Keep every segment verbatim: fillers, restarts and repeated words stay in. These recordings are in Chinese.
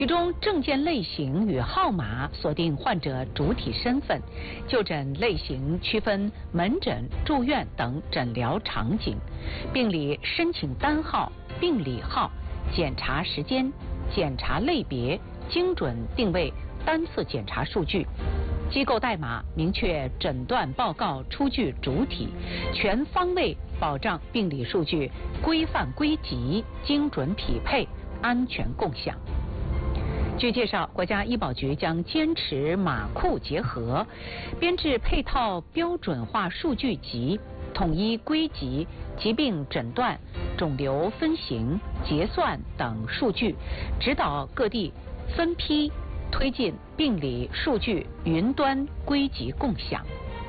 其中证件类型与号码锁定患者主体身份，就诊类型区分门诊、住院等诊疗场景，病理申请单号、病理号、检查时间、检查类别，精准定位单次检查数据。机构代码明确诊断报告出具主体，全方位保障病理数据规范归集、精准匹配、安全共享。据介绍，国家医保局将坚持码库结合，编制配套标准化数据集，统一归集疾病诊断、肿瘤分型、结算等数据，指导各地分批推进病理数据云端归集共享。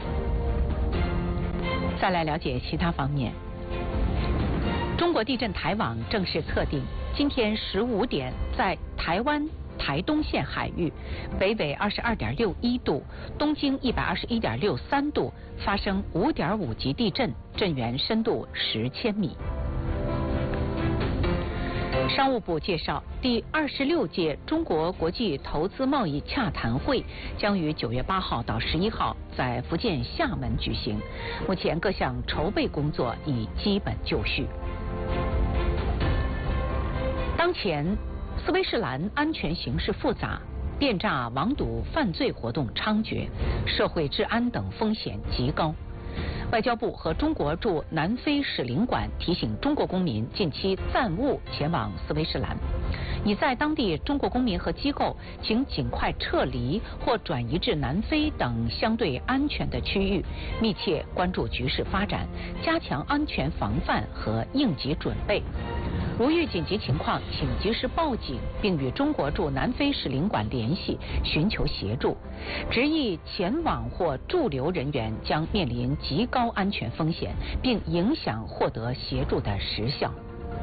再来了解其他方面。中国地震台网正式测定，今天十五点在台湾台东县海域，北纬二十二点六一度，东经一百二十一点六三度，发生五点五级地震，震源深度十千米。商务部介绍，第二十六届中国国际投资贸易洽谈会将于九月八号到十一号在福建厦门举行，目前各项筹备工作已基本就绪。当前斯威士兰安全形势复杂，电诈、网赌犯罪活动猖獗，社会治安等风险极高。外交部和中国驻南非使领馆提醒中国公民近期暂勿前往斯威士兰，已在当地中国公民和机构请尽快撤离或转移至南非等相对安全的区域，密切关注局势发展，加强安全防范和应急准备。如遇紧急情况，请及时报警，并与中国驻南非使领馆联系，寻求协助。执意前往或驻留人员将面临极高安全风险，并影响获得协助的时效。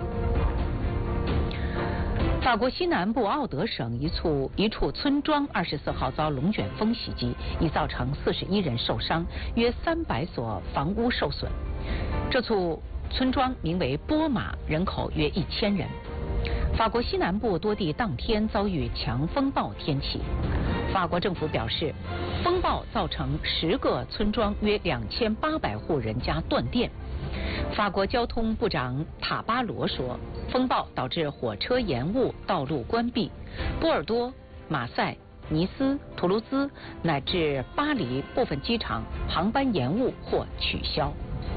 法国西南部奥德省一处一处村庄二十四号遭龙卷风袭击，已造成四十一人受伤，约三百所房屋受损。这处村庄名为波马，人口约一千人。法国西南部多地当天遭遇强风暴天气。法国政府表示，风暴造成十个村庄约两千八百户人家断电。法国交通部长塔巴罗说，风暴导致火车延误、道路关闭，波尔多、马赛、尼斯、图卢兹乃至巴黎部分机场航班延误或取消。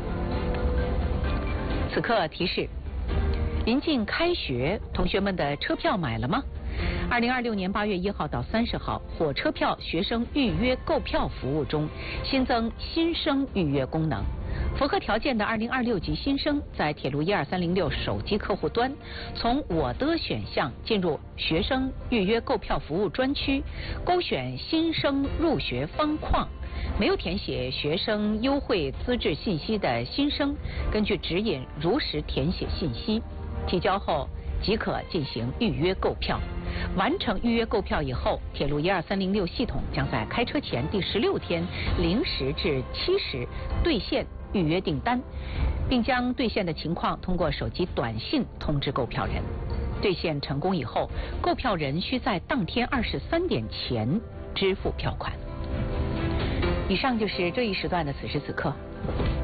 此刻提示：临近开学，同学们的车票买了吗？二零二六年八月一号到三十号，火车票学生预约购票服务中新增新生预约功能。符合条件的二零二六级新生在铁路一二三零六手机客户端，从我的选项进入学生预约购票服务专区，勾选新生入学方框。没有填写学生优惠资质信息的新生，根据指引如实填写信息，提交后即可进行预约购票。完成预约购票以后，铁路一二三零六系统将在开车前第十六天零时至七时兑现预约订单，并将兑现的情况通过手机短信通知购票人。兑现成功以后，购票人需在当天二十三点前支付票款。以上就是这一时段的此时此刻。